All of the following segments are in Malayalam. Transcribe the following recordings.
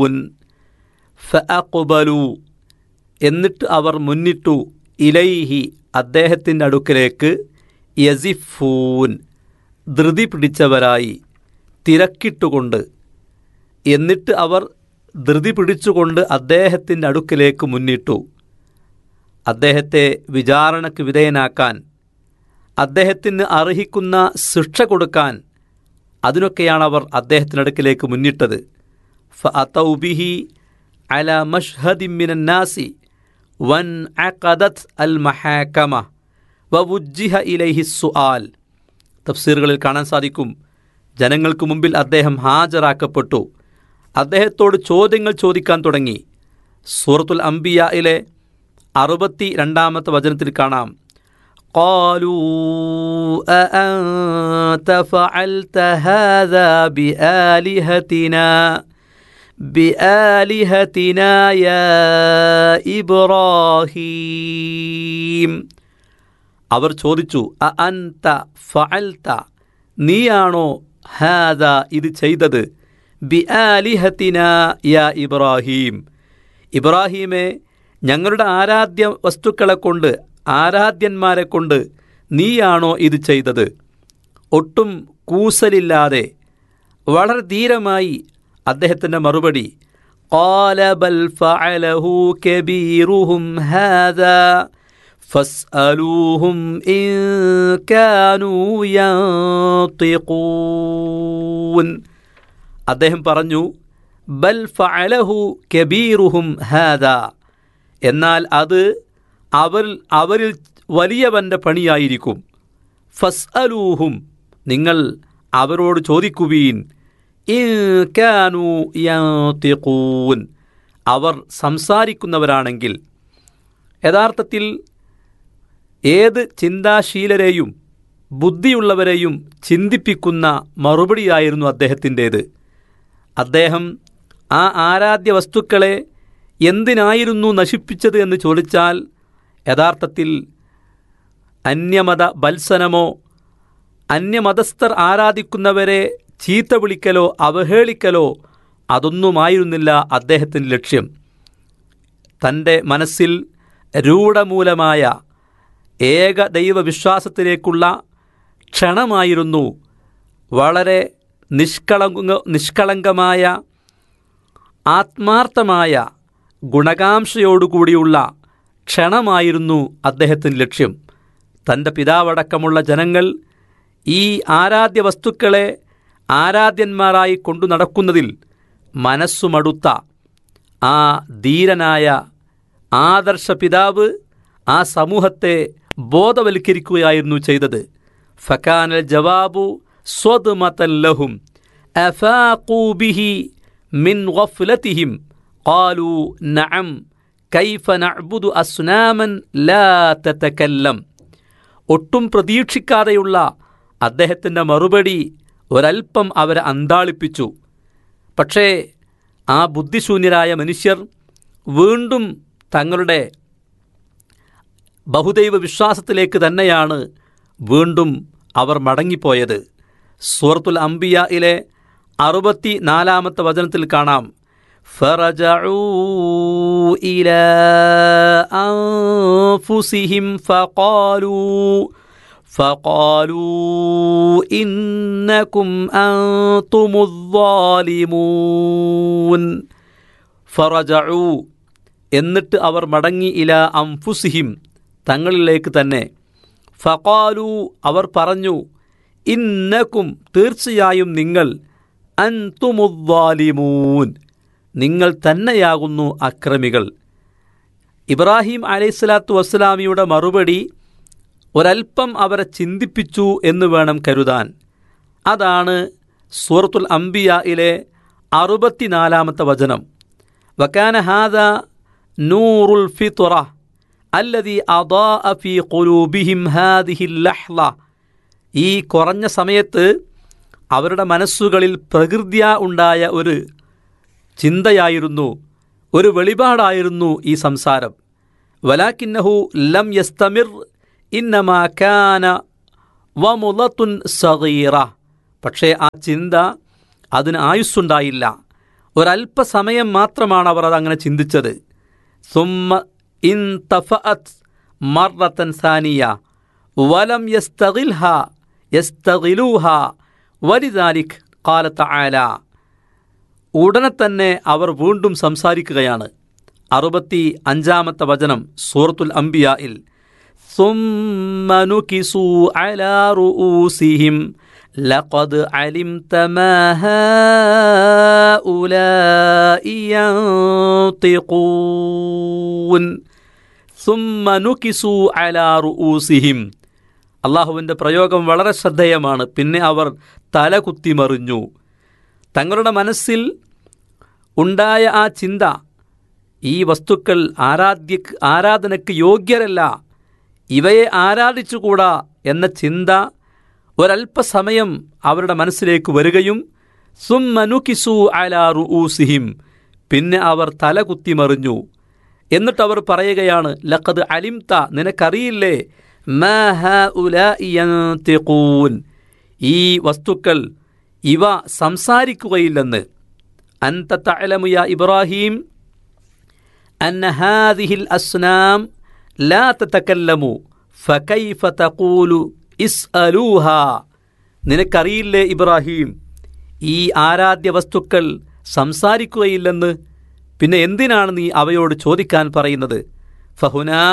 യസിഫൂൻ ഫഅഖ്ബലു എന്നിട്ട് അവർ മുന്നിട്ടു ഇലൈഹി അദ്ദേഹത്തിൻ്റെ അടുക്കലേക്ക് യസിഫൂൻ ധൃതി പിടിച്ചവരായി തിരക്കിട്ടുകൊണ്ട് എന്നിട്ട് അവർ ധൃതി പിടിച്ചുകൊണ്ട് അദ്ദേഹത്തിൻ്റെ അടുക്കലേക്ക് മുന്നിട്ടു അദ്ദേഹത്തെ വിചാരണയ്ക്ക് വിധേയനാക്കാൻ അദ്ദേഹത്തിന് അർഹിക്കുന്ന ശിക്ഷ കൊടുക്കാൻ അതിനൊക്കെയാണ് അവർ അദ്ദേഹത്തിനടുക്കിലേക്ക് മുന്നിട്ടത് ഫഅതൗ ബിഹി അലാ മഷ്ഹദിൻ മിനന്നാസി വൻ അഖദത് അൽ മഹാകമ വവുജ്ജിഹ ഇലൈഹി സുആൽ തഫ്സീറുകളിൽ കാണാൻ സാധിക്കും ജനങ്ങൾക്ക് മുമ്പിൽ അദ്ദേഹം ഹാജരാക്കപ്പെട്ടു അദ്ദേഹത്തോട് ചോദ്യങ്ങൾ ചോദിക്കാൻ തുടങ്ങി സൂറത്തുൽ അംബിയായിലെ 62-ാമത്തെ വചനത്തിൽ കാണാം ഖാലൂ അഅൻത ഫഅൽത ഹാദാ ബിആലിഹതിനാ യാ ഇബ്രാഹീം അവർ ചോദിച്ചു അഅൻത ഫഅൽത നീയാണോ ഹാദാ ഇത് ചെയ്തത് ബിആലിഹതിനാ യാ ഇബ്രാഹീം ഇബ്രാഹീമേ ഞങ്ങളുടെ ആരാധ്യ വസ്തുക്കളെ കൊണ്ട് ആരാധ്യന്മാരെ കൊണ്ട് നീയാണോ ഇത് ചെയ്തത് ഒട്ടും കൂസലില്ലാതെ വളരെ ധീരമായി അദ്ദേഹത്തിൻ്റെ മറുപടി ഖാല ബൽ ഫഅലഹു കബീറുഹും ഹാദാ ഫസ്അലൂഹും ഇൻ കാനൂ യൻതിഖൂൻ അദ്ദേഹം പറഞ്ഞു ബൽ ഫഅലഹു കബീറുഹും ഹാദാ എന്നാൽ അത് അവരിൽ വലിയവൻ്റെ പണിയായിരിക്കും ഫസ്അലൂഹും നിങ്ങൾ അവരോട് ചോദിക്കുവീൻ ഇൻ കാനൂ യൻതിഖൂൻ അവർ സംസാരിക്കുന്നവരാണെങ്കിൽ യഥാർത്ഥത്തിൽ ഏത് ചിന്താശീലരെയും ബുദ്ധിയുള്ളവരെയും ചിന്തിപ്പിക്കുന്ന മറുപടിയായിരുന്നു അദ്ദേഹത്തിൻ്റേത് അദ്ദേഹം ആ ആരാധ്യ വസ്തുക്കളെ എന്തിനായിരുന്നു നശിപ്പിച്ചത് എന്ന് ചോദിച്ചാൽ യഥാർത്ഥത്തിൽ അന്യമത ബത്സനമോ അന്യമതസ്ഥർ ആരാധിക്കുന്നവരെ ചീത്ത വിളിക്കലോ അവഹേളിക്കലോ അതൊന്നുമായിരുന്നില്ല അദ്ദേഹത്തിൻ്റെ ലക്ഷ്യം തൻ്റെ മനസ്സിൽ രൂഢമൂലമായ ഏക ദൈവവിശ്വാസത്തിലേക്കുള്ള ക്ഷണമായിരുന്നു വളരെ നിഷ്കളങ്കമായ ആത്മാർത്ഥമായ ഗുണകാംക്ഷയോടുകൂടിയുള്ള ക്ഷണമായിരുന്നു അദ്ദേഹത്തിൻ്റെ ലക്ഷ്യം തൻ്റെ പിതാവടക്കമുള്ള ജനങ്ങൾ ഈ ആരാധ്യ വസ്തുക്കളെ ആരാധ്യന്മാരായി കൊണ്ടു നടക്കുന്നതിൽ മനസ്സുമടുത്ത ആ ധീരനായ ആദർശ പിതാവ് ആ സമൂഹത്തെ ബോധവൽക്കരിക്കുകയായിരുന്നു ചെയ്തത് ഫകാനൽ ജവാബു സ്വദ്മതൻ ലഹും അഫാഖൂ ബിഹി മിൻ ഗഫ്ലതിഹിം ഖാലൂ നഅം കൈഫ നഅ്ബുദു അസ്നാമൻ ലാ തതകല്ലം ഒട്ടും പ്രതീക്ഷിക്കാതെയുള്ള അദ്ദേഹത്തിൻ്റെ മറുപടി ഒരൽപ്പം അവരെ അന്താളിപ്പിച്ചു പക്ഷേ ആ ബുദ്ധിശൂന്യരായ മനുഷ്യർ വീണ്ടും തങ്ങളുടെ ബഹുദൈവ വിശ്വാസത്തിലേക്ക് തന്നെയാണ് വീണ്ടും അവർ മടങ്ങിപ്പോയത് സൂറത്തുൽ അംബിയായിലെ 64-ാമത്തെ വചനത്തിൽ കാണാം ഫറജഊ ഇലാ അൻഫുസിഹിം ഫഖാലൂ ഇന്നകും അൻതുമുദ് ളാലിമൂൻ ഫറജഊ എന്നിട്ട് അവർ മടങ്ങി ഇലാ അൻഫുസിഹിം തങ്ങളിലേക്ക് തന്നെ ഫഖാലൂ അവർ പറഞ്ഞു ഇന്നകും തീർച്ചയായും നിങ്ങൾ അൻതുമുദ് ളാലിമൂൻ നിങ്ങൾ തന്നെയാകുന്നു അക്രമികൾ ഇബ്രാഹിം അലൈഹിസ്സലാത്തു വസ്സലാമിയുടെ മറുപടി ഒരൽപ്പം അവരെ ചിന്തിപ്പിച്ചു എന്ന് വേണം കരുതാൻ അതാണ് സൂറത്തുൽ അംബിയായിലെ 64-ാമത്തെ വചനം വകാന ഹാദാ നൂറുൽ ഫിത്റ അല്ലദീ അദാഅ ഫീ ഖുലൂബിഹിം ഹാദിഹിൽ ലഹ്ള ഈ കുറഞ്ഞ സമയത്ത് അവരുടെ മനസ്സുകളിൽ പ്രകൃത്യാ ഉണ്ടായ ഒരു ചിന്തയായിരുന്നു ഒരു വെളിപാടായിരുന്നു ഈ സംസാരം വലാകിന്നഹു ലം യസ്തമിർ ഇന്നമാ കാന വമുളത്തുൻ സഗീറ പക്ഷേ ആ ചിന്ത അതിന് ആയുസ്സുണ്ടായില്ല ഒരല്പസമയം മാത്രമാണ് അവർ അതങ്ങനെ ചിന്തിച്ചത്. സുമ്മ ഇൻതഫഅത് മർറത്തൻ സാനിയ വലം യസ്തഗിലൂഹാ വലിദാലിക് ഖാല തആല. ഉടനെ തന്നെ അവർ വീണ്ടും സംസാരിക്കുകയാണ്. 65-ാമത്തെ വചനം സൂറത്തുൽ അംബിയായിൽ, സുമ്മ നുകിസൂ അലാ റൂസിഹിം ലഖദ് അലിംത മാ ഹൗലാഇ യൻതിഖൂൻ. സുമ്മ നുകിസൂ അലാ റൂസിഹിം. അള്ളാഹുവിൻ്റെ പ്രയോഗം വളരെ ശ്രദ്ധേയമാണ്. പിന്നെ അവർ തല കുത്തിമറിഞ്ഞു. തങ്ങളുടെ മനസ്സിൽ ഉണ്ടായ ആ ചിന്ത, ഈ വസ്തുക്കൾ ആരാധനയ്ക്ക് യോഗ്യരല്ല, ഇവയെ ആരാധിച്ചുകൂടാ എന്ന ചിന്ത ഒരല്പസമയം അവരുടെ മനസ്സിലേക്ക് വരികയും സുമ്മ നുകിസൂ അലാ റൂസിഹിം, പിന്നെ അവർ തല കുത്തിമറിഞ്ഞു. എന്നിട്ടവർ പറയുകയാണ്, ലഖദ് അലിംത, നിനക്കറിയില്ലേ, മാ ഹൗലാഇ യൻതിഖൂൻ, ഈ വസ്തുക്കൾ ഇവ സംസാരിക്കുകയില്ലെന്ന്. അൻത തഅലമു യാ ഇബ്രാഹിം അന്ന ഹാദിഹിൽ അസ്നാം ലാ തതകല്ലമു ഫകൈഫ തഖൂലു ഇസ്അലൂഹാ. നിനക്കറിയില്ലേ ഇബ്രാഹിം, ഈ ആരാധ്യ വസ്തുക്കൾ സംസാരിക്കുകയില്ലെന്ന്, പിന്നെ എന്തിനാണ് നീ അവയോട് ചോദിക്കാൻ പറയുന്നത്? ഫഹുനാ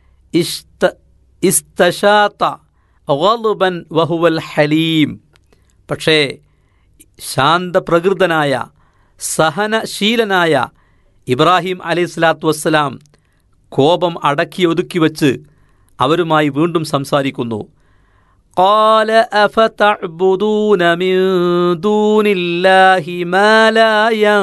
ഇസ്തശാത ഗളുബൻ വഹുവൽ ഹലീം. പക്ഷേ ശാന്തപ്രകൃതനായ സഹനശീലനായ ഇബ്രാഹിം അലൈഹിസ്സലാത്തു വസ്സലാം കോപം അടക്കി ഒതുക്കി വച്ച് അവരുമായി വീണ്ടും സംസാരിക്കുന്നു. ഖാല അഫതഅ്ബുദൂന മിൻ ദൂനില്ലാഹി മാ ലാ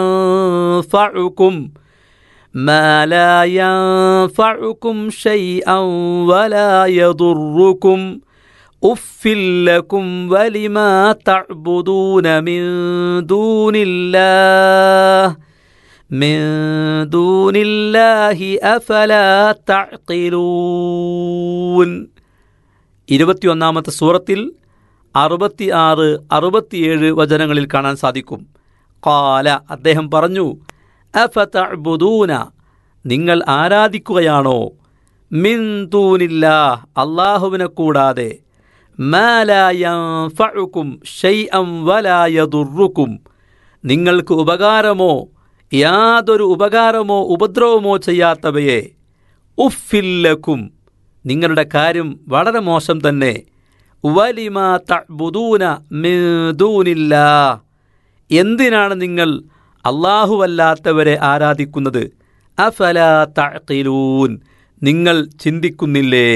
യൻഫഉകും ശൈഅൻ വലാ യദുർറുകും ഉഫ്ഫിൽ ലക്കും വലിമാ തഅ്ബുദൂന മിൻ ദൂനില്ലാഹി അഫലാ തഅഖിലൂൻ. 21-ാമത്തെ സൂറത്തിൽ 66, 67 വചനങ്ങളിൽ കാണാൻ സാധിക്കും. ഖാല, അദ്ദേഹം പറഞ്ഞു, അഫതഅ്ബുദൂന, നിങ്ങൾ ആരാധിക്കുകയാണോ, മിൻ ദൂനില്ലാഹ്, അല്ലാഹുവിനെ കൂടാതെ, മാ ലാ യൻഫഉകും ശൈഅൻ വലാ യദുർറുകും, നിങ്ങൾക്ക് ഉപകാരമോ യാതൊരു ഉപകാരമോ ഉപദ്രവമോ ചെയ്യാത്തവയെ, ഉഫ്ഫിൽ ലക്കും, നിങ്ങളുടെ കാര്യം വളരെ മോശം തന്നെ, വലിമാ തഅ്ബുദൂന മിൻ ദൂനില്ലാഹ്, എന്തിനാണ് നിങ്ങൾ അല്ലാഹുവല്ലാത്തവരെ ആരാധിക്കുന്നത്? അഫലാ തഅഖിലൂൻ, നിങ്ങൾ ചിന്തിക്കുന്നില്ലേ?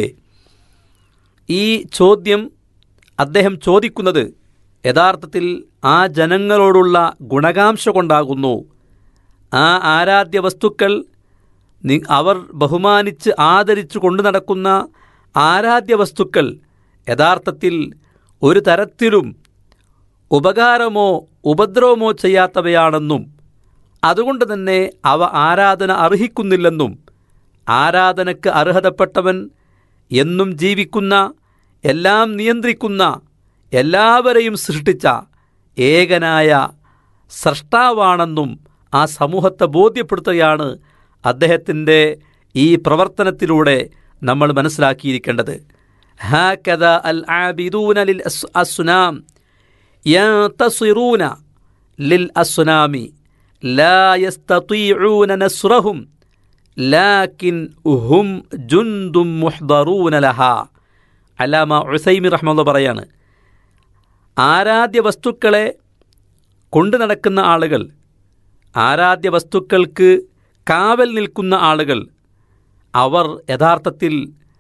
ഈ ചോദ്യം അദ്ദേഹം ചോദിക്കുന്നത് യഥാർത്ഥത്തിൽ ആ ജനങ്ങളോടുള്ള ഗുണകാംക്ഷ കൊണ്ടാകുന്നു. ആ ആരാധ്യ വസ്തുക്കൾ, അവർ ബഹുമാനിച്ച് ആദരിച്ചു കൊണ്ടു നടക്കുന്ന ആരാധ്യ വസ്തുക്കൾ യഥാർത്ഥത്തിൽ ഒരു തരത്തിലും ഉപകാരമോ ഉപദ്രവമോ ചെയ്യാത്തവയാണെന്നും അതുകൊണ്ട് തന്നെ അവ ആരാധന അർഹിക്കുന്നില്ലെന്നും, ആരാധനയ്ക്ക് അർഹതപ്പെട്ടവൻ എന്നും ജീവിക്കുന്ന, എല്ലാം നിയന്ത്രിക്കുന്ന, എല്ലാവരെയും സൃഷ്ടിച്ച ഏകനായ സ്രഷ്ടാവാണെന്നും ആ സമൂഹത്തെ ബോധ്യപ്പെടുത്തുകയാണ് അദ്ദേഹത്തിൻ്റെ ഈ പ്രവർത്തനത്തിലൂടെ നമ്മൾ മനസ്സിലാക്കിയിരിക്കേണ്ടത്. ഹാകദ അൽ ആബിദൂന ലിൽ അസ്നാം യൻതസിറൂന ലിൽ അസ്നാമി ലാ യസ്തതീഊന നസ്റഹും ലാകിൻ ഹും ജുൻദും മുഹ്ദറൂന ലഹാ. അല്ലാമ ഉസൈമി റഹ്മത്തുള്ളാഹി പറയാണ്, ആരാധ്യ വസ്തുക്കളെ കൊണ്ടു നടക്കുന്ന ആളുകൾ, ആരാധ്യ വസ്തുക്കൾക്ക് കാവൽ നിൽക്കുന്ന ആളുകൾ, അവർ യഥാർത്ഥത്തിൽ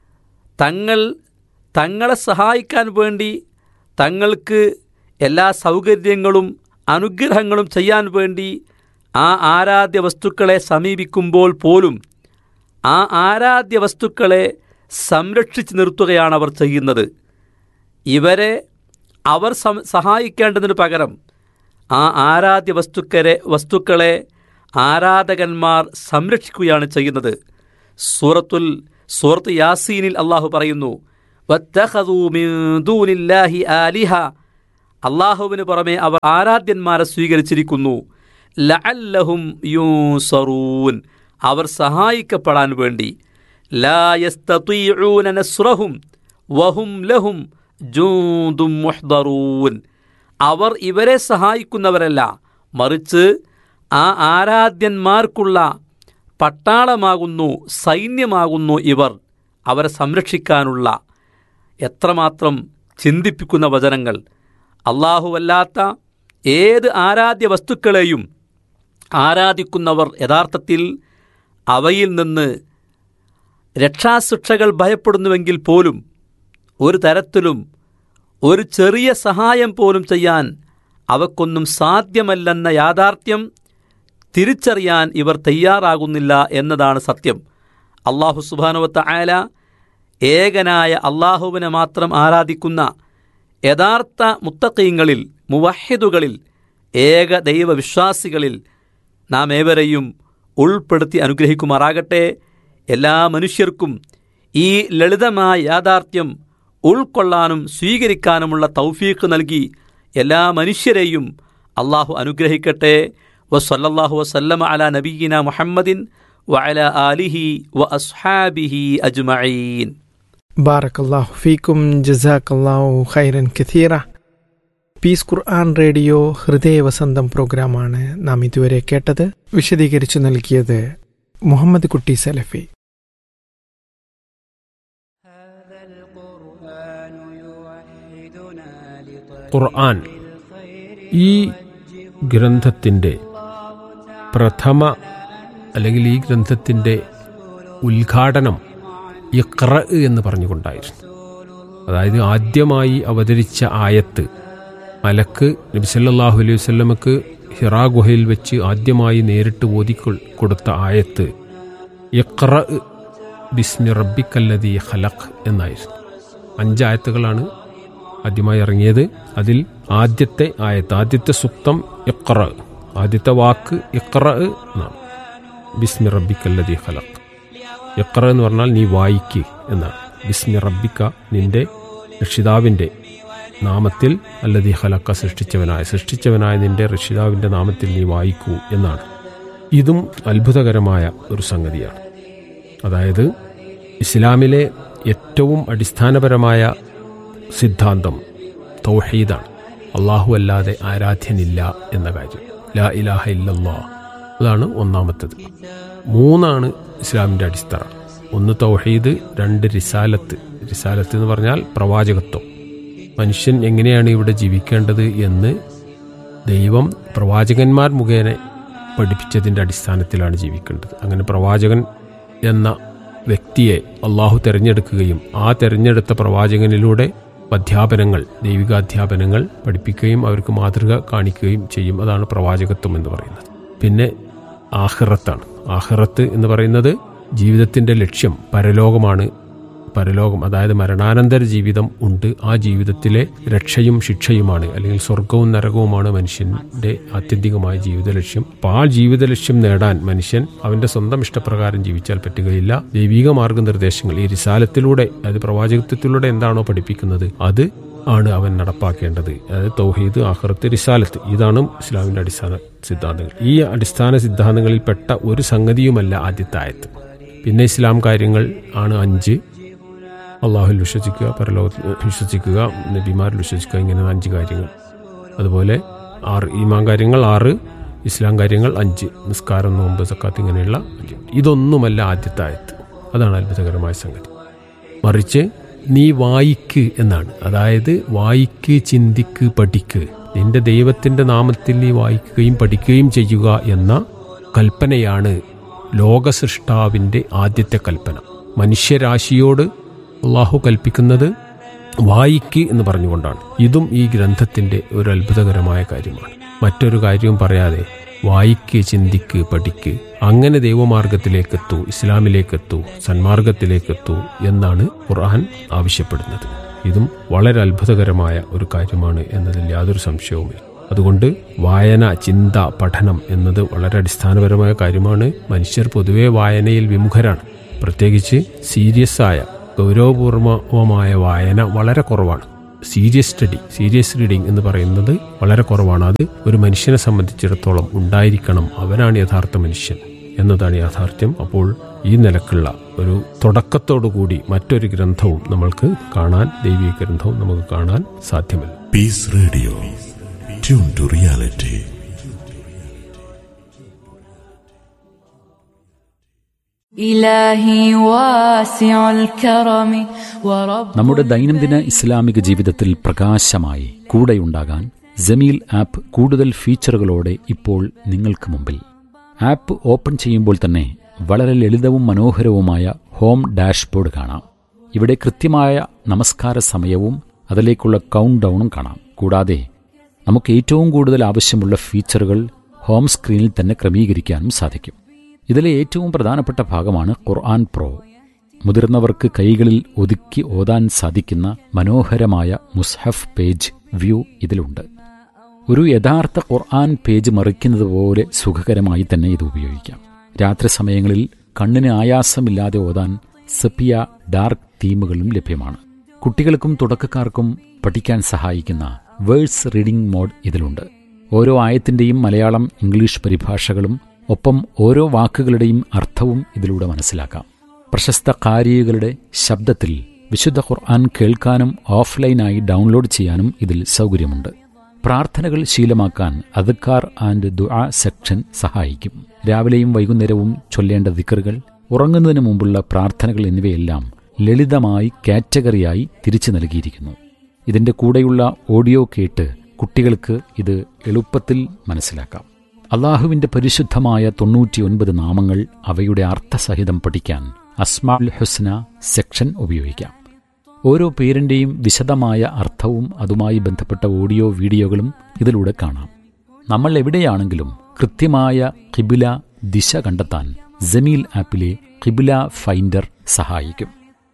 തങ്ങളെ സഹായിക്കാൻ വേണ്ടി തങ്ങൾക്ക് എല്ലാ സൗകര്യങ്ങളും അനുഗ്രഹങ്ങളും ചെയ്യാൻ വേണ്ടി ആ ആരാധ്യ വസ്തുക്കളെ സമീപിക്കുമ്പോൾ പോലും ആ ആരാധ്യ വസ്തുക്കളെ സംരക്ഷിച്ച് നിർത്തുകയാണ് അവർ ചെയ്യുന്നത്. ഇവരെ അവർ സഹായിക്കേണ്ടതിന് പകരം ആ ആരാധ്യ വസ്തുക്കളെ ആരാധകന്മാർ സംരക്ഷിക്കുകയാണ് ചെയ്യുന്നത്. സൂറത്ത് യാസീനിൽ അള്ളാഹു പറയുന്നു, വത്തഖദൂ മിൻ ദൂനില്ലാഹി ആലിഹ, അള്ളാഹുവിന് പുറമെ അവർ ആരാധ്യന്മാരെ സ്വീകരിച്ചിരിക്കുന്നു. ലഅല്ലഹും യൂൻസറൂൻ, അവർ സഹായിക്കപ്പെടാൻ വേണ്ടി. ലാ യസ്തതീഊന നസ്റഹും വഹും ലഹും ജൂദും മുഹ്ദറൂൻ, അവർ ഇവരെ സഹായിക്കുന്നവരല്ല, മറിച്ച് ആ ആരാധ്യന്മാർക്കുള്ള പട്ടാളമാകുന്നു, സൈന്യമാകുന്നു ഇവർ, അവരെ സംരക്ഷിക്കാനുള്ള. എത്രമാത്രം ചിന്തിപ്പിക്കുന്ന വചനങ്ങൾ! അല്ലാഹുവല്ലാത്ത ഏത് ആരാധ്യ വസ്തുക്കളെയും ആരാധിക്കുന്നവർ യഥാർത്ഥത്തിൽ അവയിൽ നിന്ന് രക്ഷാശിക്ഷകൾ ഭയപ്പെടുന്നുവെങ്കിൽ പോലും ഒരു തരത്തിലും ഒരു ചെറിയ സഹായം പോലും ചെയ്യാൻ അവക്കൊന്നും സാധ്യമല്ലെന്ന യാഥാർത്ഥ്യം തിരിച്ചറിയാൻ ഇവർ തയ്യാറാകുന്നില്ല എന്നതാണ് സത്യം. അല്ലാഹു സുബ്ഹാനഹു വ തആല ഏകനായ അല്ലാഹുവിനെ മാത്രം ആരാധിക്കുന്ന യഥാർത്ഥ മുത്തഖീങ്ങളിൽ, മുവഹിദുകളിൽ, ഏക ദൈവവിശ്വാസികളിൽ നാം ഏവരെയും ഉൾപ്പെടുത്തി അനുഗ്രഹിക്കുമാറാകട്ടെ. എല്ലാ മനുഷ്യർക്കും ഈ ലളിതമായ യാഥാർത്ഥ്യം ഉൾക്കൊള്ളാനും സ്വീകരിക്കാനുമുള്ള തൗഫീഖ് നൽകി എല്ലാ മനുഷ്യരെയും അല്ലാഹു അനുഗ്രഹിക്കട്ടെ. വസല്ലല്ലാഹു വസല്ലമ അലാ നബിയിന മുഹമ്മദിൻ വഅലാ ആലിഹി വഅസ്ഹാബിഹി അജ്മഈൻ. ബാറക്കല്ലാഹു ഫീക്കും, ജസാക്കല്ലാഹു ഖൈറൻ കഥീറ. പീസ് ഖുർആൻ റേഡിയോ ഹൃദയവസന്തം പ്രോഗ്രാമാണ് നാം ഇതുവരെ കേട്ടത്. വിശദീകരിച്ചു നൽകിയത് മുഹമ്മദ് കുട്ടി സലഫി. ഖുർആൻ ഈ ഗ്രന്ഥത്തിൻ്റെ പ്രഥമ അല്ലെങ്കിൽ ഈ ഗ്രന്ഥത്തിൻ്റെ ഉദ്ഘാടനം ഇഖ്റ എന്ന് പറഞ്ഞുകൊണ്ടായിരുന്നു. അതായത് ആദ്യമായി അവതരിച്ച ആയത്ത്, മലക്ക് നബി സല്ലല്ലാഹു അലൈഹി വസല്ലമക്ക് ഹിറാ ഗുഹയിൽ വെച്ച് ആദ്യമായി നേരിട്ട് ഓതി കൊടുത്ത ആയത്ത് ഇഖ്റ ബിസ്മി റബ്ബിക്കല്ലദീ ഖലഖ് എന്നായിരുന്നു. 5 ആയത്തുകളാണ് ആദ്യമായി ഇറങ്ങിയത്. അതിൽ ആദ്യത്തെ ആയത്ത്, ആദ്യത്തെ സുക്തം ഇഖ്റ, ആദ്യത്തെ വാക്ക് ഇഖ്റ എന്നാണ്. ബിസ്മി റബ്ബിക്കല്ലദീ ഖലഖ്. ഇഖ്റ എന്ന് പറഞ്ഞാൽ നീ വായിക്ക് എന്നാണ്. ബിസ്മി റബ്ബിക്ക, നിന്റെ രക്ഷിതാവിൻ്റെ നാമത്തിൽ, അല്ലദീ ഖലഖ, സൃഷ്ടിച്ചവനായ നിന്റെ രക്ഷിതാവിൻ്റെ നാമത്തിൽ നീ വായിക്കൂ എന്നാണ്. ഇതും അത്ഭുതകരമായ ഒരു സംഗതിയാണ്. അതായത് ഇസ്ലാമിലെ ഏറ്റവും അടിസ്ഥാനപരമായ സിദ്ധാന്തം തൗഹീദാണ്. അല്ലാഹു അല്ലാതെ ആരാധ്യനില്ല എന്ന കാര്യം, ലാ ഇലാഹ ഇല്ലല്ലാഹ്, അതാണ് ഒന്നാമത്തേത്. 3 ഇസ്ലാമിൻ്റെ അടിസ്ഥാനം. 1 തൗഹീദ്, 2 റിസാലത്ത്. റിസാലത്ത് എന്ന് പറഞ്ഞാൽ പ്രവാചകത്വം. മനുഷ്യൻ എങ്ങനെയാണ് ഇവിടെ ജീവിക്കേണ്ടത് എന്ന് ദൈവം പ്രവാചകന്മാർ മുഖേന പഠിപ്പിച്ചതിൻ്റെ അടിസ്ഥാനത്തിലാണ് ജീവിക്കേണ്ടത്. അങ്ങനെ പ്രവാചകൻ എന്ന വ്യക്തിയെ അള്ളാഹു തിരഞ്ഞെടുക്കുകയും ആ തിരഞ്ഞെടുത്ത പ്രവാചകനിലൂടെ അധ്യാപനങ്ങൾ, ദൈവികാധ്യാപനങ്ങൾ പഠിപ്പിക്കുകയും അവർക്ക് മാതൃക കാണിക്കുകയും ചെയ്യും. അതാണ് പ്രവാചകത്വം എന്ന് പറയുന്നത്. പിന്നെ ആഖിറത്താണ്. ആഖിറത്ത് എന്ന് പറയുന്നത് ജീവിതത്തിൻ്റെ ലക്ഷ്യം പരലോകമാണ്. പരലോകം അതായത് മരണാനന്തര ജീവിതം ഉണ്ട്. ആ ജീവിതത്തിലെ രക്ഷയും ശിക്ഷയുമാണ്, അല്ലെങ്കിൽ സ്വർഗവും നരകവുമാണ് മനുഷ്യന്റെ ആത്യന്തികമായ ജീവിത ലക്ഷ്യം. അപ്പോൾ ആ ജീവിത ലക്ഷ്യം നേടാൻ മനുഷ്യൻ അവന്റെ സ്വന്തം ഇഷ്ടപ്രകാരം ജീവിച്ചാൽ പറ്റുകയില്ല. ദൈവിക മാർഗനിർദ്ദേശങ്ങൾ ഈ റിസാലത്തിലൂടെ, അതായത് പ്രവാചകത്വത്തിലൂടെ എന്താണോ പഠിപ്പിക്കുന്നത് അത് ആണ് അവൻ നടപ്പാക്കേണ്ടത്. അതായത് തൗഹീദ്, ആഖിറത്ത്, റിസാലത്ത്, ഇതാണ് ഇസ്ലാമിന്റെ അടിസ്ഥാന സിദ്ധാന്തങ്ങൾ. ഈ അടിസ്ഥാന സിദ്ധാന്തങ്ങളിൽ പെട്ട ഒരു സംഗതിയുമല്ല ആദ്യത്തെ ആയത്ത്. പിന്നെ ഇസ്ലാം കാര്യങ്ങൾ ആണ് 5. അള്ളാഹുൽ വിശ്വസിക്കുക, പരലോകത്തിൽ വിശ്വസിക്കുക, നബിമാരിൽ വിശ്വസിക്കുക, ഇങ്ങനെ 5 കാര്യങ്ങൾ. അതുപോലെ 6 ഈമാൻ കാര്യങ്ങൾ, 6 ഇസ്ലാം കാര്യങ്ങൾ, 5 നിസ്കാരം, നോമ്പ്, സക്കാത്ത്, ഇങ്ങനെയുള്ള 5. ഇതൊന്നുമല്ല ആദ്യത്തെ ആയത്ത്. അതാണ് അത്ഭുതകരമായ സംഗതി. മറിച്ച് നീ വായിക്ക് എന്നാണ്. അതായത് വായിക്ക്, ചിന്തിക്ക്, പഠിക്ക്. നിന്റെ ദൈവത്തിന്റെ നാമത്തിൽ നീ വായിക്കുകയും പഠിക്കുകയും ചെയ്യുക എന്ന കൽപ്പനയാണ് ലോകസൃഷ്ടാവിന്റെ ആദ്യത്തെ കൽപ്പന. മനുഷ്യരാശിയോട് അള്ളാഹു കൽപ്പിക്കുന്നത് വായിക്ക് എന്ന് പറഞ്ഞുകൊണ്ടാണ്. ഇതും ഈ ഗ്രന്ഥത്തിന്റെ ഒരു അത്ഭുതകരമായ കാര്യമാണ്. മറ്റൊരു കാര്യവും പറയാതെ വായിക്ക്, ചിന്തിക്ക്, പഠിക്ക്, അങ്ങനെ ദൈവമാർഗത്തിലേക്കെത്തൂ, ഇസ്ലാമിലേക്കെത്തൂ, സന്മാർഗത്തിലേക്കെത്തൂ എന്നാണ് ഖുർആൻ ആവശ്യപ്പെടുന്നത്. ഇതും വളരെ അത്ഭുതകരമായ ഒരു കാര്യമാണ് എന്നതിൽ യാതൊരു സംശയവുമില്ല. അതുകൊണ്ട് വായന, ചിന്ത, പഠനം എന്നത് വളരെ അടിസ്ഥാനപരമായ കാര്യമാണ്. മനുഷ്യർ പൊതുവെ വായനയിൽ വിമുഖരാണ്. പ്രത്യേകിച്ച് സീരിയസ് ആയ, ഗൗരവപൂർവമായ വായന വളരെ കുറവാണ്. സീരിയസ് റീഡിംഗ് എന്ന് പറയുന്നത് വളരെ കുറവാണ്. അത് ഒരു മനുഷ്യനെ സംബന്ധിച്ചിടത്തോളം ഉണ്ടായിരിക്കണം. അവനാണ് യഥാർത്ഥ മനുഷ്യൻ എന്നതാണ് യാഥാർത്ഥ്യം. അപ്പോൾ ഈ നിലക്കുള്ള ഒരു തുടക്കത്തോടുകൂടി മറ്റൊരു ഗ്രന്ഥവും നമ്മൾക്ക് കാണാൻ, ദൈവിക ഗ്രന്ഥവും നമുക്ക് കാണാൻ സാധ്യമല്ല. Piece radio, tune to reality. നമ്മുടെ ദൈനംദിന ഇസ്ലാമിക ജീവിതത്തിൽ പ്രകാശമായി കൂടെയുണ്ടാകാൻ ജമീൽ ആപ്പ് കൂടുതൽ ഫീച്ചറുകളോടെ ഇപ്പോൾ നിങ്ങൾക്ക് മുമ്പിൽ. ആപ്പ് ഓപ്പൺ ചെയ്യുമ്പോൾ തന്നെ വളരെ ലളിതവും മനോഹരവുമായ ഹോം ഡാഷ്ബോർഡ് കാണാം. ഇവിടെ കൃത്യമായ നമസ്കാര സമയവും അതിലേക്കുള്ള കൗണ്ട് ഡൗണും കാണാം. കൂടാതെ നമുക്ക് ഏറ്റവും കൂടുതൽ ആവശ്യമുള്ള ഫീച്ചറുകൾ ഹോം സ്ക്രീനിൽ തന്നെ ക്രമീകരിക്കാനും സാധിക്കും. ഇതിലെ ഏറ്റവും പ്രധാനപ്പെട്ട ഭാഗമാണ് ഖുർആൻ പ്രോ. മുതിർന്നവർക്ക് കൈകളിൽ ഒതുക്കി ഓതാൻ സാധിക്കുന്ന മനോഹരമായ മുസ്ഹഫ് പേജ് വ്യൂ ഇതിലുണ്ട്. ഒരു യഥാർത്ഥ ഖുർആൻ പേജ് മറിക്കുന്നത് പോലെ സുഖകരമായി തന്നെ ഇത് ഉപയോഗിക്കാം. രാത്രി സമയങ്ങളിൽ കണ്ണിന് ആയാസമില്ലാതെ ഓതാൻ സെപ്പിയ ഡാർക്ക് തീമുകളും ലഭ്യമാണ്. കുട്ടികൾക്കും തുടക്കക്കാർക്കും പഠിക്കാൻ സഹായിക്കുന്ന വേഴ്സ് റീഡിംഗ് മോഡ് ഇതിലുണ്ട്. ഓരോ ആയത്തിന്റെയും മലയാളം, ഇംഗ്ലീഷ് പരിഭാഷകളും ഒപ്പം ഓരോ വാക്കുകളുടെയും അർത്ഥവും ഇതിലൂടെ മനസ്സിലാക്കാം. പ്രശസ്ത ഖാരികളുടെ ശബ്ദത്തിൽ വിശുദ്ധ ഖുർആൻ കേൾക്കാനും ഓഫ്ലൈനായി ഡൗൺലോഡ് ചെയ്യാനും ഇതിൽ സൗകര്യമുണ്ട്. പ്രാർത്ഥനകൾ ശീലമാക്കാൻ അദ്കാർ ആൻഡ് ദുആ സെക്ഷൻ സഹായിക്കും. രാവിലെയും വൈകുന്നേരവും ചൊല്ലേണ്ട ദിക്റുകൾ, ഉറങ്ങുന്നതിന് മുമ്പുള്ള പ്രാർത്ഥനകൾ എന്നിവയെല്ലാം ലളിതമായി കാറ്റഗറിയായി തിരിച്ചു നൽകിയിരിക്കുന്നു. ഇതിന്റെ കൂടെയുള്ള ഓഡിയോ കേട്ട് കുട്ടികൾക്ക് ഇത് എളുപ്പത്തിൽ മനസ്സിലാക്കാം. അള്ളാഹുവിന്റെ പരിശുദ്ധമായ 99 നാമങ്ങൾ അവയുടെ അർത്ഥസഹിതം പഠിക്കാൻ അസ്മാഉൽ ഹുസ്ന സെക്ഷൻ ഉപയോഗിക്കാം. ഓരോ പേരിന്റെയും വിശദമായ അർത്ഥവും അതുമായി ബന്ധപ്പെട്ട ഓഡിയോ വീഡിയോകളും ഇതിലൂടെ കാണാം. നമ്മൾ എവിടെയാണെങ്കിലും കൃത്യമായ ഖിബ്ല ദിശ കണ്ടെത്താൻ ജമീൽ ആപ്പിലെ ഖിബ്ല ഫൈൻഡർ സഹായിക്കും.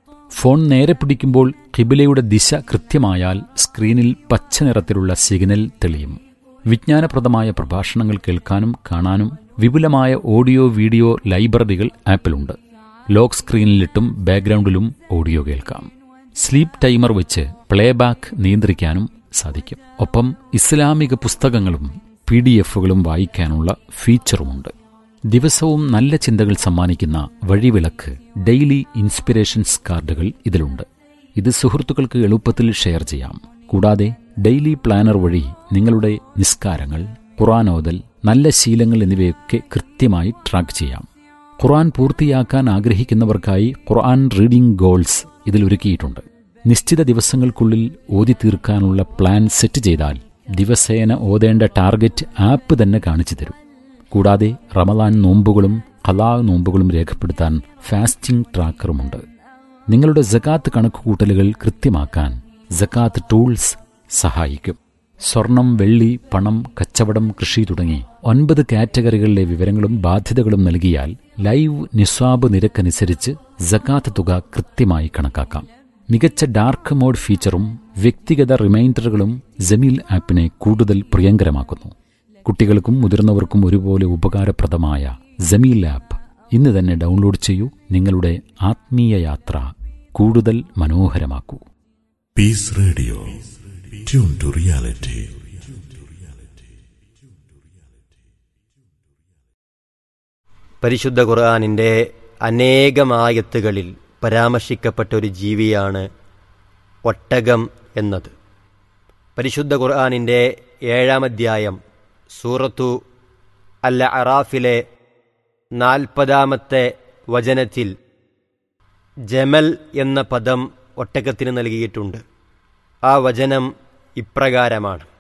ഫോൺ നേരെ പിടിക്കുമ്പോൾ ഖിബ്ലയുടെ ദിശ കൃത്യമായാൽ സ്ക്രീനിൽ പച്ച നിറത്തിലുള്ള സിഗ്നൽ തെളിയും. വിജ്ഞാനപ്രദമായ പ്രഭാഷണങ്ങൾ കേൾക്കാനും കാണാനും വിപുലമായ ഓഡിയോ വീഡിയോ ലൈബ്രറികൾ ആപ്പിലുണ്ട്. ലോക്ക് സ്ക്രീനിലിട്ടും ബാക്ക്ഗ്രൗണ്ടിലും ഓഡിയോ കേൾക്കാം. സ്ലീപ്പ് ടൈമർ വെച്ച് പ്ലേബാക്ക് നിയന്ത്രിക്കാനും സാധിക്കും. ഒപ്പം ഇസ്ലാമിക പുസ്തകങ്ങളും PDF-കളും വായിക്കാനുള്ള ഫീച്ചറുമുണ്ട്. ദിവസവും നല്ല ചിന്തകൾ സമ്മാനിക്കുന്ന വഴിവിളക്ക് ഡെയിലി ഇൻസ്പിറേഷൻസ് കാർഡുകൾ ഇതിലുണ്ട്. ഇത് സുഹൃത്തുക്കൾക്ക് എളുപ്പത്തിൽ ഷെയർ ചെയ്യാം. കൂടാതെ ഡെയിലി പ്ലാനർ വഴി നിങ്ങളുടെ നിസ്കാരങ്ങൾ, ഖുർആനോദൽ, നല്ല ശീലങ്ങൾ എന്നിവയൊക്കെ കൃത്യമായി ട്രാക്ക് ചെയ്യാം. ഖുർആൻ പൂർത്തിയാക്കാൻ ആഗ്രഹിക്കുന്നവർക്കായി ഖുർആൻ റീഡിംഗ് ഗോൾസ് ഇതിലൊരുക്കിയിട്ടുണ്ട്. നിശ്ചിത ദിവസങ്ങൾക്കുള്ളിൽ ഓതി തീർക്കാനുള്ള പ്ലാൻ സെറ്റ് ചെയ്താൽ ദിവസേന ഓതേണ്ട ടാർഗറ്റ് ആപ്പ് തന്നെ കാണിച്ചു തരും. കൂടാതെ റമദാൻ നോമ്പുകളും ഖലാ നോമ്പുകളും രേഖപ്പെടുത്താൻ ഫാസ്റ്റിംഗ് ട്രാക്കറുമുണ്ട്. നിങ്ങളുടെ സകാത്ത് കണക്കുകൂട്ടലുകൾ കൃത്യമാക്കാൻ സകാത്ത് ടൂൾസ് സഹായിക്കും. സ്വർണം, വെള്ളി, പണം, കച്ചവടം, കൃഷി തുടങ്ങി 9 കാറ്റഗറികളിലെ വിവരങ്ങളും ബാധ്യതകളും നൽകിയാൽ ലൈവ് നിസ്വാബ് നിരക്കനുസരിച്ച് സകാത്ത് തുക കൃത്യമായി കണക്കാക്കാം. മികച്ച ഡാർക്ക് മോഡ് ഫീച്ചറും വ്യക്തിഗത റിമൈൻഡറുകളും ജമീൽ ആപ്പിനെ കൂടുതൽ പ്രിയങ്കരമാക്കുന്നു. കുട്ടികൾക്കും മുതിർന്നവർക്കും ഒരുപോലെ ഉപകാരപ്രദമായ ജമീൽ ആപ്പ് ഇന്ന് തന്നെ ഡൗൺലോഡ് ചെയ്യൂ. നിങ്ങളുടെ ആത്മീയ യാത്ര കൂടുതൽ മനോഹരമാക്കൂ. Piece radio, tune to reality. പരിശുദ്ധ ഖുർആനിൻ്റെ അനേകമായത്തുകളിൽ പരാമർശിക്കപ്പെട്ട ഒരു ജീവിയാണ് ഒട്ടകം എന്നത്. പരിശുദ്ധ ഖുർആനിൻ്റെ 7-ാം അധ്യായം സൂറത്തു അൽ അറാഫിലെ 40-ാമത്തെ വചനത്തിൽ ജമൽ എന്ന പദം ഒട്ടകത്തിന് നൽകിയിട്ടുണ്ട്. ആ വചനം ഇപ്രകാരമാണ്: